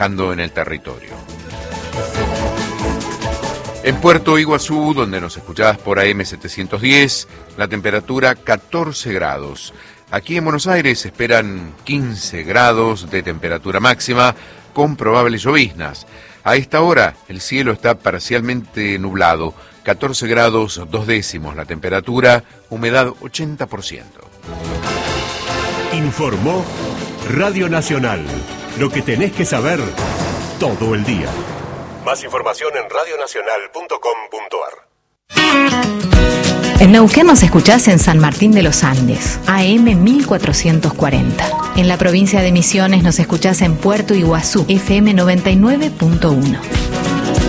en el territorio. En Puerto Iguazú, donde nos escuchás por AM 710, la temperatura 14 grados. Aquí en Buenos Aires se esperan 15 grados de temperatura máxima con probables lloviznas. A esta hora el cielo está parcialmente nublado, 14 grados 2 décimos la temperatura, humedad 80%. Informó Radio Nacional, lo que tenés que saber todo el día. Más información en radionacional.com.ar. En Neuquén nos escuchás en San Martín de los Andes, AM 1440. En la provincia de Misiones nos escuchás en Puerto Iguazú, FM 99.1.